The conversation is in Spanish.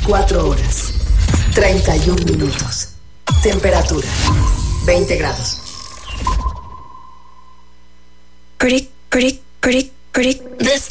4 horas, 31 minutos. Temperatura, 20 grados. Pretty.